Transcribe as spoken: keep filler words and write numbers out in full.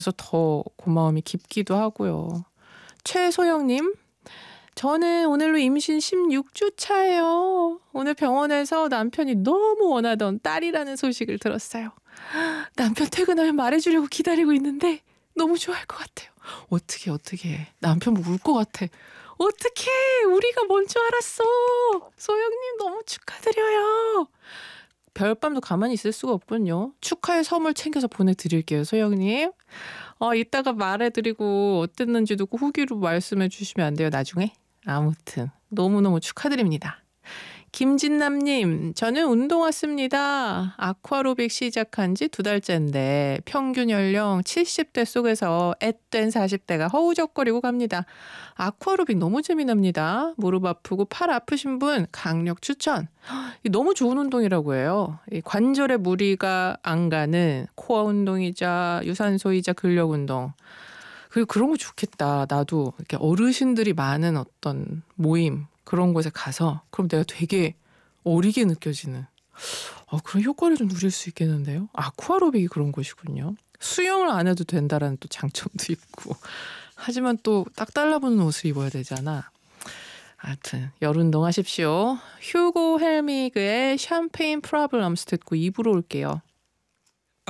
그래서 더 고마움이 깊기도 하고요. 최소영님, 저는 오늘로 임신 십육 주 차예요. 오늘 병원에서 남편이 너무 원하던 딸이라는 소식을 들었어요. 남편 퇴근하면 말해주려고 기다리고 있는데 너무 좋아할 것 같아요. 어떻게 어떻게 남편 울 것 같아. 어떻게 우리가 뭔 줄 알았어. 소영님 너무 축하드려요. 별밤도 가만히 있을 수가 없군요. 축하의 선물 챙겨서 보내드릴게요. 소영님. 어, 이따가 말해드리고 어땠는지도 꼭 후기로 말씀해 주시면 안 돼요. 나중에. 아무튼 너무너무 축하드립니다. 김진남님, 저는 운동 왔습니다. 아쿠아로빅 시작한 지 두 달째인데 평균 연령 칠십 대 속에서 앳된 사십 대가 허우적거리고 갑니다. 아쿠아로빅 너무 재미납니다. 무릎 아프고 팔 아프신 분 강력 추천. 너무 좋은 운동이라고 해요. 관절에 무리가 안 가는 코어 운동이자 유산소이자 근력 운동. 그리고 그런 거 좋겠다. 나도 이렇게 어르신들이 많은 어떤 모임 그런 곳에 가서 그럼 내가 되게 어리게 느껴지는 어, 그런 효과를 좀 누릴 수 있겠는데요. 아쿠아로빅이 그런 곳이군요. 수영을 안 해도 된다라는 또 장점도 있고 하지만 또 딱 달라붙는 옷을 입어야 되잖아. 하여튼 열운동 하십시오. 휴고 헬미그의 샴페인 프라블럼스 듣고 이 부로 올게요.